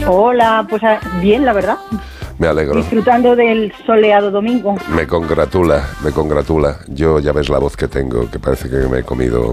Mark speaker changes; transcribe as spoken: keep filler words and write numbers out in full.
Speaker 1: Hola, pues ah, bien, la verdad.
Speaker 2: Me alegro.
Speaker 1: Disfrutando del soleado domingo.
Speaker 2: Me congratula, me congratula. Yo ya ves la voz que tengo, que parece que me he comido